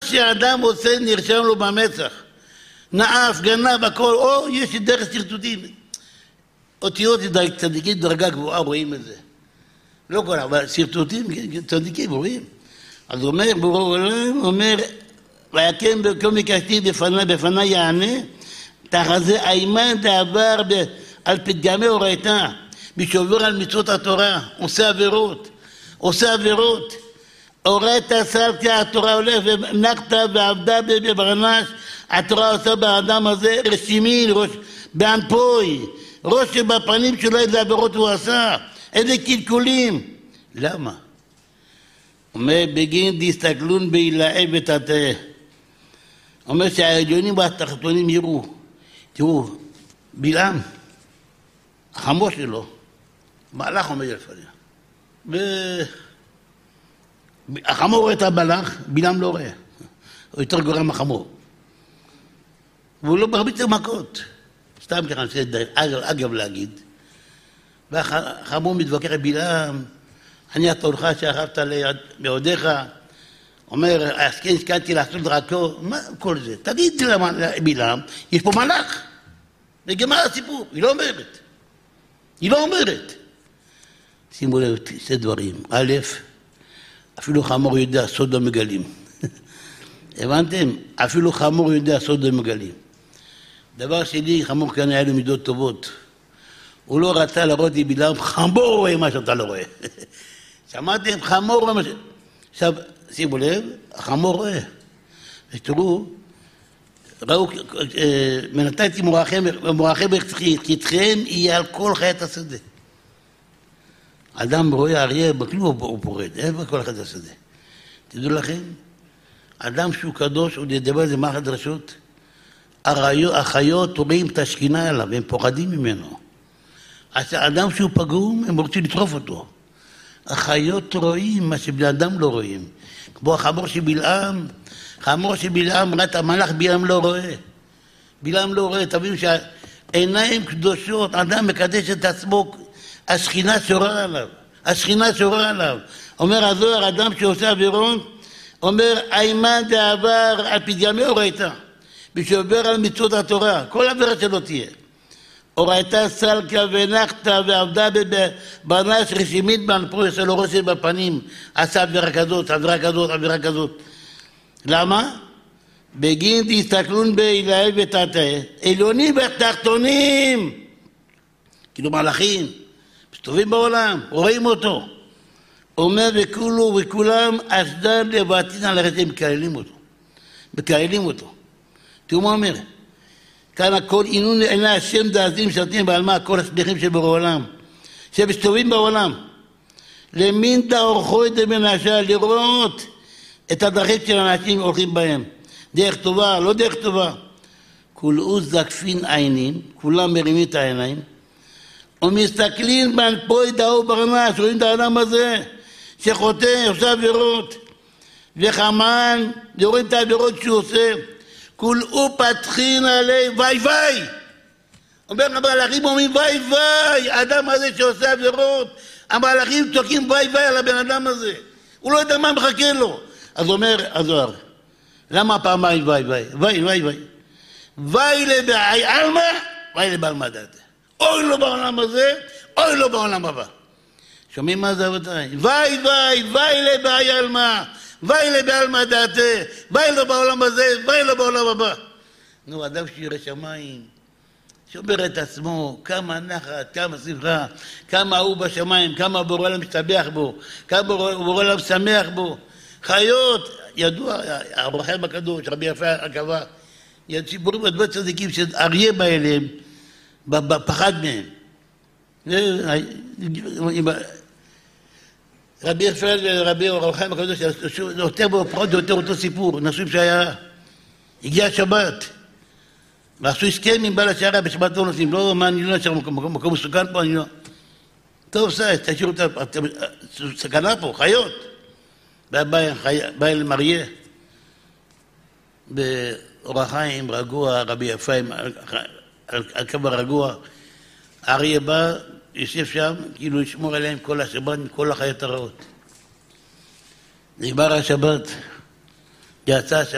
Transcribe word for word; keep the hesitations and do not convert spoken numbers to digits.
שהאדם עושה נרשם לו במצח. נאף, גנב, הכל, או יש דרך שרטוטים. אותיות צדיקים דרגה גבוהה, רואים את זה. לא כל, אבל שרטוטים צדיקים רואים. אז הוא אומר, הוא אומר, ויקם בכל מקשתי בפני, בפני יענה, תחזה אימן דעבר על פתגמי הורייתא, משובר על מצוות התורה, עושה עבירות, עושה עבירות, הורייתא סלקי, התורה הולך ונקתא ועבדה בברנש, התורה עושה באדם הזה רשימין, ראש, באנפוי, ראש שבפנים שלו איזה עבירות הוא עשה, איזה קלקולים. למה? אומר, בגין דיסתכלון בהילאה ותתאה. אומר שהעליונים והתחתונים יראו. תראו, בלעם, החמור שלו, מלאך עומד לפניה. ו... החמור רואה את המלאך, בלעם לא רואה. הוא יותר גורם מהחמור. והוא לא מרביץ מכות. סתם ככה, אגב, אגב להגיד. והחמור מתווכח עם בלעם, אני התורך שאהבת מעודיך, אומר, כן, הסכמתי לעשות דרכו, מה כל זה? תגיד לבלעם, יש פה מלאך. נגמר הסיפור, היא לא אומרת. היא לא אומרת. שימו לב, שתי דברים. א', אפילו חמור יודע סוד המגלים. הבנתם? אפילו חמור יודע סוד המגלים. דבר שני, חמור כאן היה לו מידות טובות. הוא לא רצה לראות לי בלעם, חמור רואה מה שאתה לא רואה. שמעתם? חמור רואה מה ש... עכשיו, שימו לב, החמור רואה. ותראו, ראו, מנתתי מורחם בכתכם יהיה על כל חיית השדה. אדם רואה אריה, בכלום הוא פורד, אין בכל חיית השדה. תדעו לכם, אדם שהוא קדוש, הוא ידבר על זה מערכת דרשות, החיות רואים את השכינה עליו, הם פוחדים ממנו. אז האדם שהוא פגום, הם רוצים לטרוף אותו. החיות רואים מה שבני אדם לא רואים. כמו החמור של בלעם, חמור של בלעם, ראה את המלאך, בלעם לא רואה. בלעם לא רואה, תבינו שהעיניים קדושות, אדם מקדש את עצמו, השכינה שורה עליו. השכינה שורה עליו. אומר הזוהר, אדם שעושה עבירות, אומר, אימן דעבר על פתגמי הורייתא, ושעובר על מצוות התורה, כל עבירה שלא תהיה. הורייתא סלקה ונחתא ועבדה בברנש רשימית באנפוי, שלא רושם בפנים, עשה עבירה כזאת, עבירה כזאת, עבירה כזאת. למה? בגין תסתכלון בהילאה ותתאה, עליונים ותחתונים, כאילו מלאכים, מסתובבים בעולם, רואים אותו. אומר וכולו וכולם אסדר לבטין על הרצה, מקללים אותו. מקללים אותו. תראו מה אומר? כאן הכל עינון עיני השם דעזים שרתים בעלמה, כל השליחים שברו עולם, שמסתובבים בעולם. למין דאורחו את המנשה, לראות את הדרכים של האנשים הולכים בהם. דרך טובה, לא דרך טובה. כולאו זקפין עינים, כולם מרימים את העיניים, ומסתכלים באנפוי דאו ברנש, רואים את האדם הזה, שחוטא, עושה עבירות, וחמן, רואים את העבירות שהוא עושה, כולאו פתחין עלי, וי וי! אומר, המלאכים אומרים, וי וי! האדם הזה שעושה עבירות, המלאכים צועקים וי וי על הבן אדם הזה. הוא לא יודע מה מחכה לו. אז אומר הזוהר, למה פעמיים וי וי? וי וי וי. וי לבעי עלמא, וי לבעלמא דעתא. אוי לו בעולם הזה, אוי לו בעולם הבא. שומעים מה זה אבותיי? וי וי, וי לבעי עלמא, וי לבעלמא דעתא, וי לו בעולם הזה, וי לו בעולם הבא. נו, אדם שירא שמיים, שומר את עצמו, כמה נחת, כמה שמחה, כמה הוא בשמיים, כמה בורא עולם משתבח בו, כמה בורא עולם שמח בו. חיות, ידוע, הרוחם הקדוש, רבי יפה הקבע, ציבורים הרבה צדיקים שאריה בא אליהם, פחד מהם. רבי יפעל ורבי הרוחם הקדוש, יותר פחות או יותר אותו סיפור, נסוים שהיה, הגיע השבת, ועשו הסכם עם בעל השערה בשבת לא נוסעים, לא, מה, אני לא נשאר מקום מסוכן פה, אני לא. טוב, סע, תשאירו את הסכנה פה, חיות. בא אל מריה, באור החיים, רגוע, רבי יפיים, על קו הרגוע, אריה בא, יושב שם, כאילו ישמור עליהם כל השבת, כל החיות הרעות. נגמר השבת, יצא השבת,